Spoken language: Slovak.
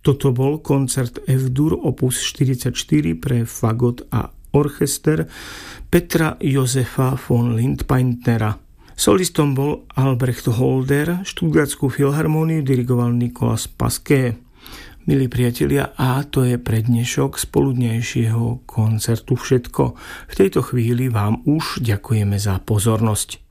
Toto bol koncert F-dur opus 44 pre fagot a orchester Petra Josefa von Lindpaintnera. Solistom bol Albrecht Holder, Štutgartskú filharmóniu dirigoval Nicolas Pasquet. Milí priatelia, a to je pre dnešok z poludnejšieho koncertu všetko. V tejto chvíli vám už ďakujeme za pozornosť.